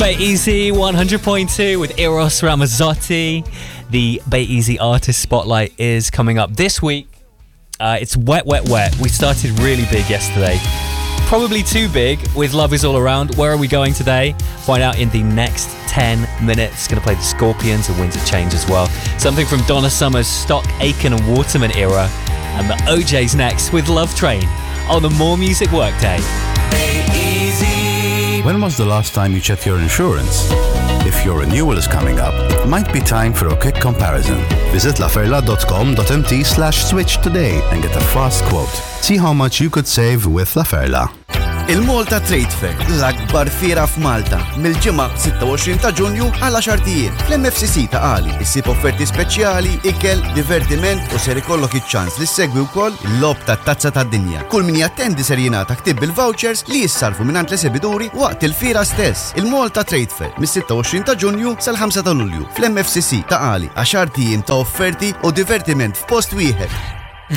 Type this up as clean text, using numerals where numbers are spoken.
Bay Easy 100.2 with Eros Ramazzotti. The Bay Easy Artist Spotlight is coming up this week. It's Wet, Wet, Wet. We started really big yesterday. Probably too big with Love Is All Around. Where are we going today? Find out in the next 10 minutes. Going to play the Scorpions and Winds of Change as well. Something from Donna Summer's Stock, Aitken and Waterman era. And the OJ's next with Love Train on the More Music Workday. When was the last time you checked your insurance? If your renewal is coming up, it might be time for a quick comparison. Visit laferla.com.mt/switch today and get a fast quote. See how much you could save with Laferla. Il-Malta Trade Fair, l-akbar fiera f'Malta, mill-ġimgħa 26 ta' Ġunju għal 10 tiegħek. Fl-MFCC ta' Qali issib offerti speċjali, ikel, divertiment u ser ikollok iċ-ċans li ssegwi wkoll il-lob tat-tazza tad-dinja. Kull min jattendi ser jingħata ktib bil-vouchers li jissarfu mingħand l-esibituri waqt il-fiera stess. Il-Malta Trade Fair mis-26 ta' Ġunju sal-5 ta' Lulju fl-MFCC ta' Qali 10 tiem ta' offerti u divertiment f'post wieħed.